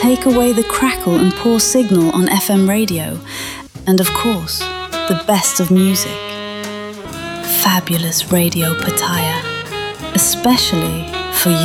take away the crackle and poor signal on FM radio, and of course, the best of music. Fabulous Radio Pattaya, especially for